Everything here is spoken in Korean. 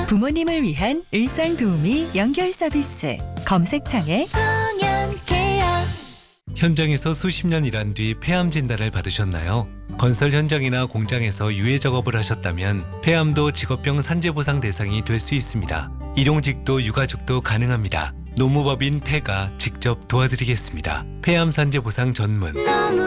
부모님을 위한 일상도우미 연결 서비스. 검색창에 청년케어. 현장에서 수십 년 일한 뒤 폐암 진단을 받으셨나요? 건설 현장이나 공장에서 유해 작업을 하셨다면 폐암도 직업병 산재보상 대상이 될 수 있습니다. 일용직도 유가족도 가능합니다. 노무법인 폐가 직접 도와드리겠습니다. 폐암 산재보상 전문